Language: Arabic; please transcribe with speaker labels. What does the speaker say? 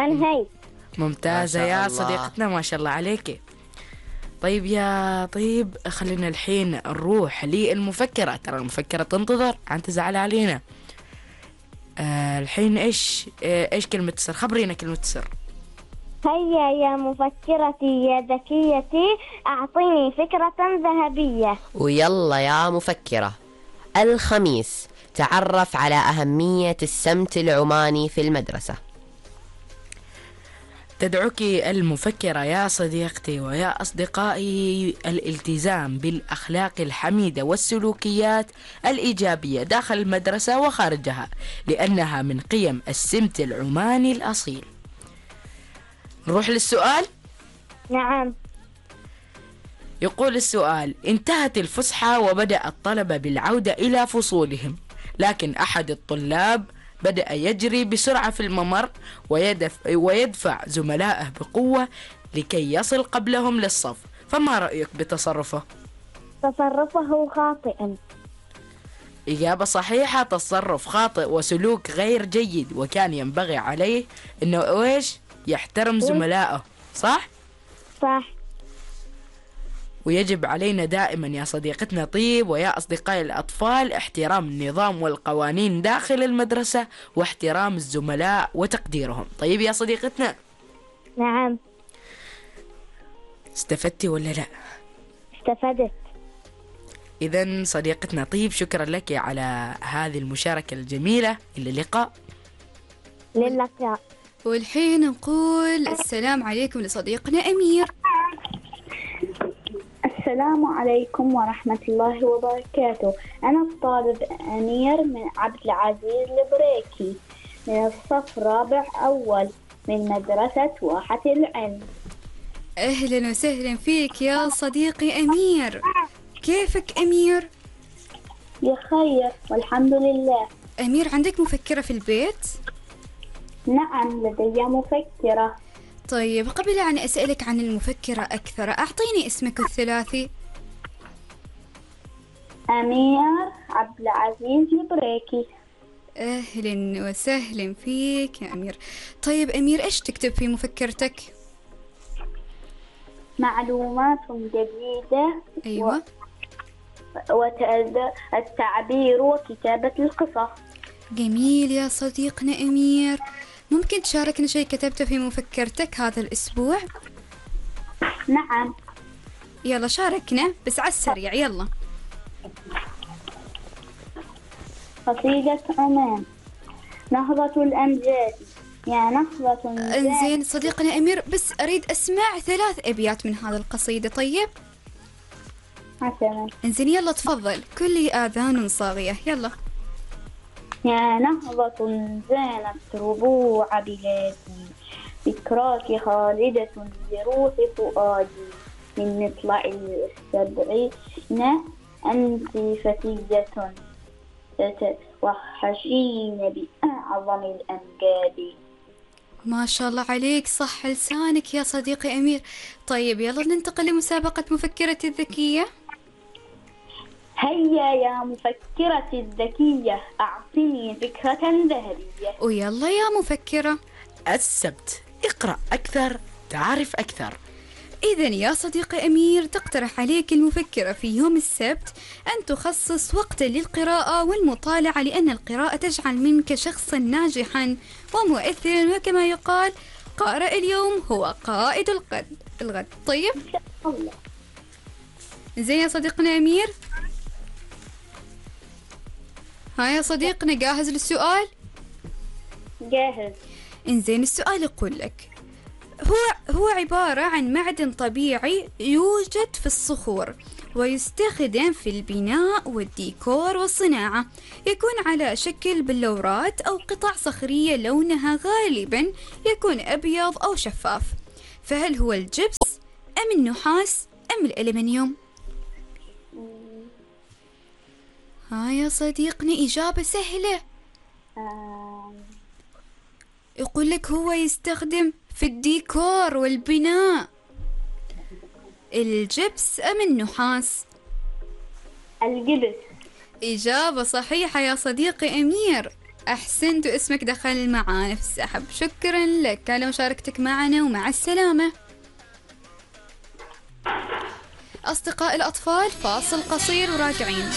Speaker 1: عن هاي.
Speaker 2: ممتازة يا صديقتنا، ما شاء الله عليك. طيب خلينا الحين نروح للمفكرة، ترى المفكرة تنتظر، أنت تزعل علينا. الحين إيش كلمة السر؟ خبرينا كلمة السر.
Speaker 1: هيا يا مفكرتي يا ذكيتي، أعطيني فكرة ذهبية.
Speaker 3: ويلا يا مفكرة. الخميس تعرف على أهمية السمت العماني في المدرسة.
Speaker 2: تدعوك المفكرة يا صديقتي ويا أصدقائي الالتزام بالأخلاق الحميدة والسلوكيات الإيجابية داخل المدرسة وخارجها، لأنها من قيم السمت العماني الأصيل. نروح للسؤال.
Speaker 1: نعم.
Speaker 2: يقول السؤال: انتهت الفسحة وبدأ الطلبة بالعودة إلى فصولهم، لكن أحد الطلاب بدأ يجري بسرعة في الممر ويدفع زملائه بقوة لكي يصل قبلهم للصف، فما رأيك بتصرفه؟
Speaker 1: تصرفه خاطئا.
Speaker 2: إجابة صحيحة، تصرف خاطئ وسلوك غير جيد، وكان ينبغي عليه إنه يحترم زملائه. صح؟
Speaker 1: صح.
Speaker 2: ويجب علينا دائما يا صديقتنا طيب ويا أصدقائي الأطفال احترام النظام والقوانين داخل المدرسة واحترام الزملاء وتقديرهم. طيب يا صديقتنا.
Speaker 1: نعم.
Speaker 2: استفدتي ولا لا؟
Speaker 1: استفدت.
Speaker 2: إذن صديقتنا طيب، شكرا لك على هذه المشاركة الجميلة. إلى اللقاء.
Speaker 1: للقاء.
Speaker 4: والحين نقول السلام عليكم لصديقنا أمير.
Speaker 5: السلام عليكم ورحمة الله وبركاته. أنا الطالب أمير من عبد العزيز البريكي من الصف رابع أول من مدرسة واحة العلم.
Speaker 4: أهلا وسهلا فيك يا صديقي أمير، كيفك أمير؟
Speaker 5: بخير والحمد لله.
Speaker 4: أمير، عندك مفكرة في البيت؟
Speaker 5: نعم لدي مفكرة.
Speaker 4: طيب قبل أن أسألك عن المفكرة أكثر، أعطيني اسمك الثلاثي.
Speaker 5: أمير عبد العزيز البريكي.
Speaker 4: أهلا وسهلا فيك يا أمير. طيب أمير، إيش تكتب في مفكرتك؟
Speaker 5: معلومات جديدة.
Speaker 4: أيوة.
Speaker 5: والتعبير وكتابة القصص.
Speaker 4: جميل يا صديقنا أمير. ممكن تشاركنا شيء كتبته في مفكرتك هذا الأسبوع؟
Speaker 5: نعم.
Speaker 4: يلا شاركنا بس على السريع، يلا.
Speaker 5: قصيدة عمان. نهضة الأمجاد يا نهضة.
Speaker 4: انزين صديقنا أمير، بس أريد أسمع 3 أبيات من هذا القصيدة. طيب
Speaker 5: حسنا.
Speaker 4: انزين يلا تفضل، كل آذان صاغية، يلا.
Speaker 5: يا نهضة زانت ربوع بلادي، ذكراك خالدة لروح فؤادي. من مطلع السبعين أنت فتية تتوحشين بأعظم الأمجاد.
Speaker 4: ما شاء الله عليك، صح لسانك يا صديقي أمير. طيب يلا ننتقل لمسابقة مفكرة الذكية.
Speaker 5: هيا يا مفكرة الذكية، أعطني فكرة ذهبية.
Speaker 4: ويلا يا مفكرة.
Speaker 2: السبت، اقرأ أكثر تعرف أكثر.
Speaker 4: إذن يا صديقي أمير، تقترح عليك المفكرة في يوم السبت أن تخصص وقتا للقراءة والمطالعة، لأن القراءة تجعل منك شخصا ناجحا ومؤثرا، وكما يقال قارئ اليوم هو قائد الغد. طيب
Speaker 5: الله.
Speaker 4: زين يا صديقنا أمير. ها يا صديقنا، جاهز للسؤال؟
Speaker 5: جاهز.
Speaker 4: إنزين السؤال يقول لك: هو عبارة عن معدن طبيعي يوجد في الصخور ويستخدم في البناء والديكور والصناعة. يكون على شكل بلورات أو قطع صخرية لونها غالبا يكون أبيض أو شفاف. فهل هو الجبس أم النحاس أم الألمنيوم؟ ها يا صديقنا، إجابة سهلة. يقول لك هو يستخدم في الديكور والبناء. الجبس أم النحاس؟
Speaker 5: الجبس.
Speaker 4: إجابة صحيحة يا صديقي أمير، أحسنت، واسمك دخل معانا في السحب. شكرا لك على مشاركتك معنا، ومع السلامة. أصدقاء الأطفال، فاصل قصير وراجعين.